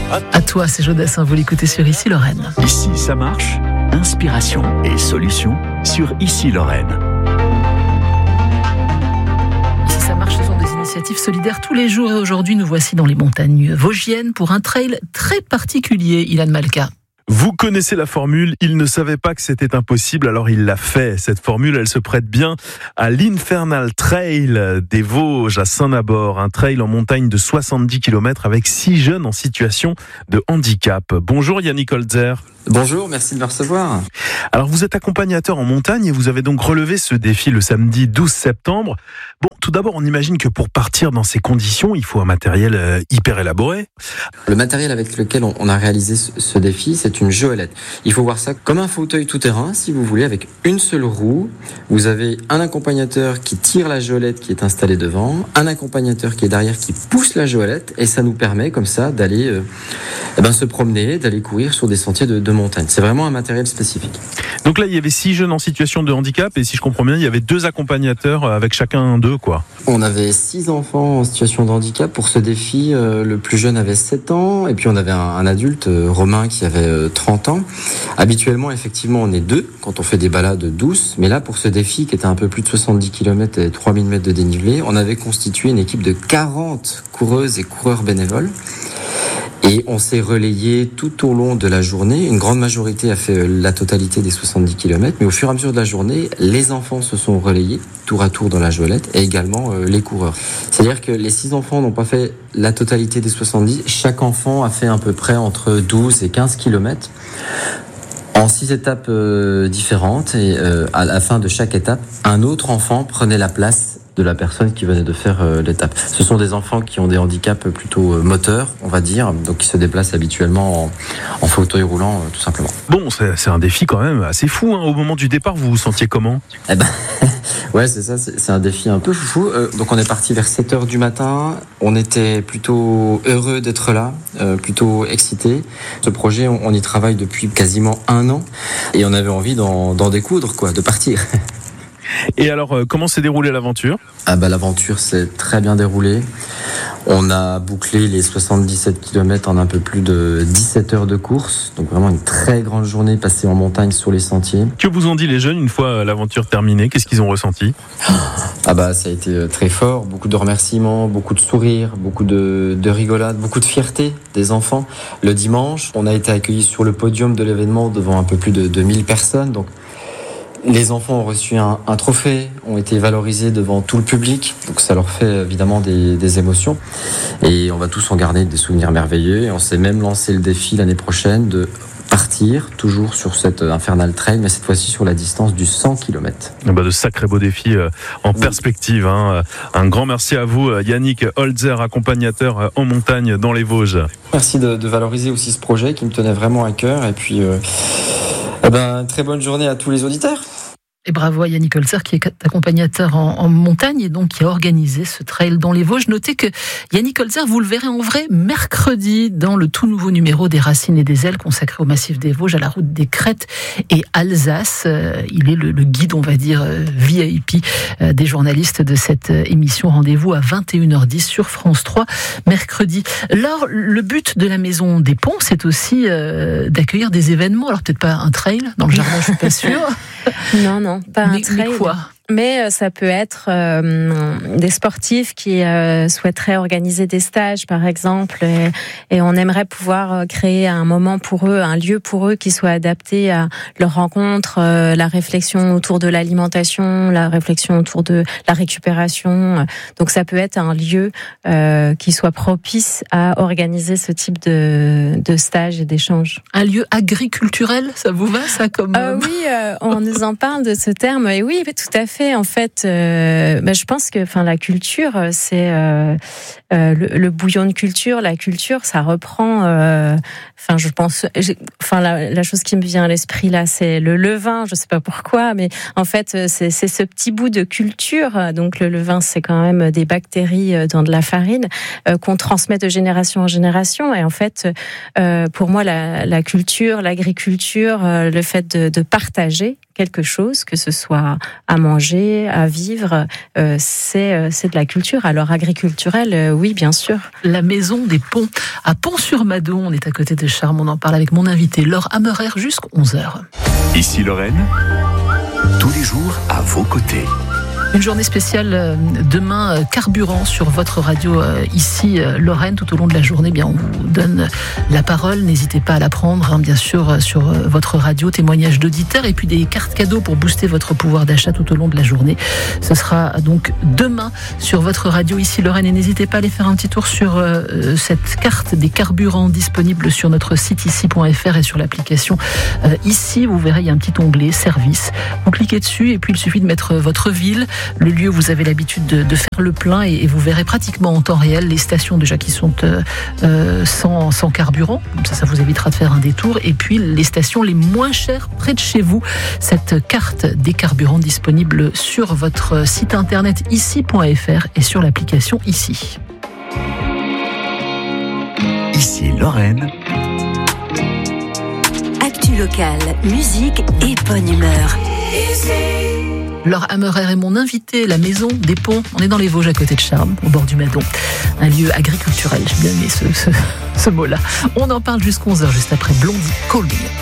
À toi, c'est Jodassin, vous l'écoutez sur Ici Lorraine. Ici, ça marche. Inspiration et solutions sur Ici Lorraine. Ici, ça marche, ce sont des initiatives solidaires tous les jours. Et aujourd'hui, nous voici dans les montagnes vosgiennes pour un trail très particulier, Ilan Malka. Vous connaissez la formule, il ne savait pas que c'était impossible, alors il l'a fait. Cette formule, elle se prête bien à l'Infernal Trail des Vosges à Saint-Nabord, un trail en montagne de 70 km avec 6 jeunes en situation de handicap. Bonjour Yannick Holzer. Bonjour, merci de me recevoir. Alors vous êtes accompagnateur en montagne et vous avez donc relevé ce défi le samedi 12 septembre. Bon, tout d'abord, on imagine que pour partir dans ces conditions, il faut un matériel hyper élaboré. Le matériel avec lequel on a réalisé ce défi, c'est une joëlette. Il faut voir ça comme un fauteuil tout-terrain, si vous voulez, avec une seule roue. Vous avez un accompagnateur qui tire la joëlette qui est installée devant, un accompagnateur qui est derrière qui pousse la joëlette, et ça nous permet comme ça d'aller se promener, d'aller courir sur des sentiers de montagne. C'est vraiment un matériel spécifique. Donc là, il y avait 6 jeunes en situation de handicap et si je comprends bien, il y avait 2 accompagnateurs avec chacun d'eux, quoi. On avait 6 enfants en situation de handicap pour ce défi. Le plus jeune avait 7 ans et puis on avait un adulte, Romain, qui avait 30 ans. Habituellement, effectivement, on est 2 quand on fait des balades douces. Mais là, pour ce défi qui était un peu plus de 70 km et 3000 mètres de dénivelé, on avait constitué une équipe de 40 coureuses et coureurs bénévoles. Et on s'est relayé tout au long de la journée. Une grande majorité a fait la totalité des 70 km. Mais au fur et à mesure de la journée, les enfants se sont relayés tour à tour dans la joëlette et également les coureurs. C'est-à-dire que les 6 enfants n'ont pas fait la totalité des 70. Chaque enfant a fait à peu près entre 12 et 15 km en 6 étapes différentes. Et à la fin de chaque étape, un autre enfant prenait la place de la personne qui venait de faire l'étape. Ce sont des enfants qui ont des handicaps plutôt moteurs, on va dire, donc qui se déplacent habituellement en fauteuil roulant, tout simplement. Bon, c'est un défi quand même assez fou, hein. Au moment du départ, vous vous sentiez comment ? Ouais, c'est ça, c'est un défi un peu foufou. Donc on est parti vers 7h du matin, on était plutôt heureux d'être là, plutôt excités. Ce projet, on y travaille depuis quasiment 1 an et on avait envie d'en découdre, quoi, de partir. Et alors, comment s'est déroulée l'aventure ? L'aventure s'est très bien déroulée. On a bouclé les 77 km en un peu plus de 17 heures de course. Donc vraiment une très grande journée passée en montagne sur les sentiers. Que vous ont dit les jeunes une fois l'aventure terminée ? Qu'est-ce qu'ils ont ressenti ? Ça a été très fort. Beaucoup de remerciements, beaucoup de sourires, beaucoup de rigolades, beaucoup de fierté des enfants. Le dimanche, on a été accueillis sur le podium de l'événement devant un peu plus de 1000 personnes. Donc les enfants ont reçu un trophée, ont été valorisés devant tout le public, donc ça leur fait évidemment des émotions. Et on va tous en garder des souvenirs merveilleux. Et on s'est même lancé le défi l'année prochaine de partir, toujours sur cette Infernal Trail, mais cette fois-ci sur la distance du 100 km. De sacrés beaux défis en perspective. Hein. Un grand merci à vous, Yannick Holzer, accompagnateur en montagne dans les Vosges. Merci de valoriser aussi ce projet qui me tenait vraiment à cœur. Et puis, très bonne journée à tous les auditeurs. Et bravo à Yannick Holzer qui est accompagnateur en montagne et donc qui a organisé ce trail dans les Vosges. Notez que Yannick Holzer, vous le verrez en vrai mercredi dans le tout nouveau numéro des Racines et des Ailes consacré au massif des Vosges, à la route des Crêtes et Alsace. Il est le guide, on va dire, VIP des journalistes de cette émission. Rendez-vous à 21h10 sur France 3 mercredi. Alors, le but de la Maison des Ponts, c'est aussi d'accueillir des événements. Alors peut-être pas un trail dans le jardin, je suis pas sûre. Non, pas un trail. Mais quoi ? Mais ça peut être des sportifs qui souhaiteraient organiser des stages, par exemple, et on aimerait pouvoir créer un moment pour eux, un lieu pour eux qui soit adapté à leur rencontre, la réflexion autour de l'alimentation, la réflexion autour de la récupération. Donc ça peut être un lieu qui soit propice à organiser ce type de stage et d'échange. Un lieu agriculturel, ça vous va ça comme Oui, on nous en parle de ce terme, et oui, tout à fait. En fait, je pense que, la culture, c'est le bouillon de culture. La culture, ça reprend. Je pense. La chose qui me vient à l'esprit là, c'est le levain. Je sais pas pourquoi, mais en fait, c'est ce petit bout de culture. Donc, le levain, c'est quand même des bactéries dans de la farine qu'on transmet de génération en génération. Et en fait, pour moi, la culture, l'agriculture, le fait de partager quelque chose, que ce soit à manger, à vivre, c'est de la culture. Alors agriculturelle, oui, bien sûr. La maison des ponts à Pont-sur-Madon, on est à côté de Charmes, on en parle avec mon invité Laure Hammerer jusqu'à 11h. Ici Lorraine, tous les jours à vos côtés. Une journée spéciale demain, carburant sur votre radio ici Lorraine. Tout au long de la journée, bien on vous donne la parole. N'hésitez pas à la prendre, bien sûr, sur votre radio. Témoignages d'auditeurs et puis des cartes cadeaux pour booster votre pouvoir d'achat tout au long de la journée. Ce sera donc demain sur votre radio ici Lorraine. Et n'hésitez pas à aller faire un petit tour sur cette carte des carburants disponible sur notre site ici.fr et sur l'application ici. Vous verrez, il y a un petit onglet service. Vous cliquez dessus et puis il suffit de mettre votre ville, le lieu où vous avez l'habitude de faire le plein et vous verrez pratiquement en temps réel les stations déjà qui sont sans carburant. Comme ça vous évitera de faire un détour. Et puis les stations les moins chères près de chez vous. Cette carte des carburants disponible sur votre site internet ici.fr et sur l'application ici. Ici Lorraine. Actu locale, musique et bonne humeur. Laure Hammerer est mon invité, la maison des ponts. On est dans les Vosges à côté de Charmes, au bord du Madon. Un lieu agriculturel, j'ai bien aimé ce mot-là. On en parle jusqu'à 11h, juste après Blondie, Call Me.